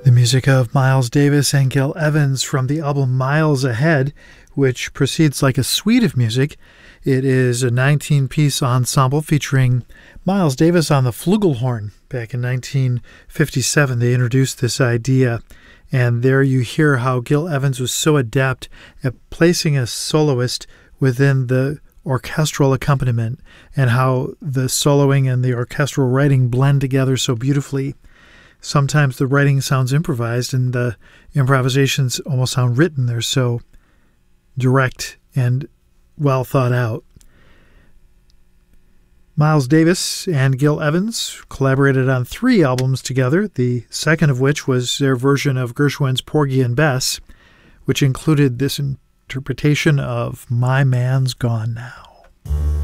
The music of Miles Davis and Gil Evans from the album Miles Ahead, which proceeds like a suite of music. It is a 19-piece ensemble featuring Miles Davis on the flugelhorn. Back in 1957, they introduced this idea, and there you hear how Gil Evans was so adept at placing a soloist within the orchestral accompaniment, and how the soloing and the orchestral writing blend together so beautifully. Sometimes the writing sounds improvised and the improvisations almost sound written. They're so direct and well thought out. Miles Davis and Gil Evans collaborated on 3 albums together, the second of which was their version of Gershwin's Porgy and Bess, which included this interpretation of My Man's Gone Now.